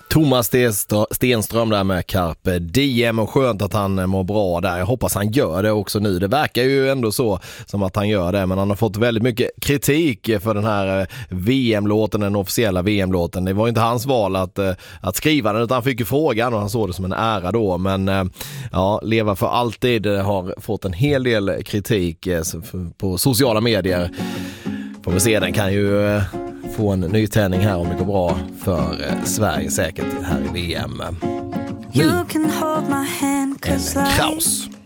Thomas Stenström där med Carpe Diem, och skönt att han mår bra där. Jag hoppas han gör det också nu. Det verkar ju ändå så som att han gör det, men han har fått väldigt mycket kritik för den här VM-låten, den officiella VM-låten. Det var inte hans val att skriva den, utan han fick ju frågan och han såg det som en ära då. Men ja, Leva för alltid har fått en hel del kritik på sociala medier. Får vi se, den kan ju få en ny tändning här om det går bra för Sverige säkert här i VM. Nu en Kraus.